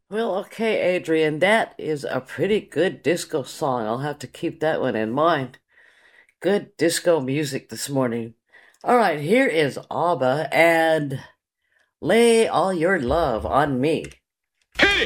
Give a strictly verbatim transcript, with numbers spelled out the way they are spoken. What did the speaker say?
Well, okay, Adrian, that is a pretty good disco song. I'll have to keep that one in mind. Good disco music this morning. All right, here is ABBA and Lay All Your Love on Me.